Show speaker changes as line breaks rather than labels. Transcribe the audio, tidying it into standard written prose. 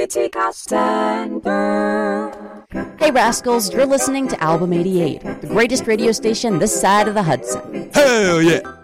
T. Costander.
Hey Rascals, you're listening to Album 88, the greatest radio station this side of the Hudson.
Hell yeah!